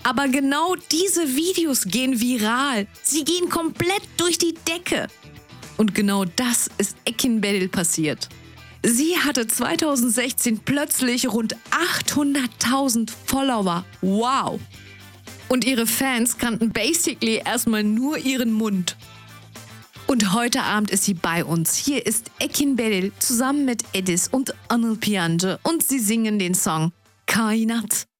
Aber genau diese Videos gehen viral. Sie gehen komplett durch die Decke. Und genau das ist Ekin Beril passiert. Sie hatte 2016 plötzlich rund 800.000 Follower. Wow! Und ihre Fans kannten basically erstmal nur ihren Mund. Und heute Abend ist sie bei uns. Hier ist Ekin Beril zusammen mit Edis und Anıl Piyancı und sie singen den Song Kainat.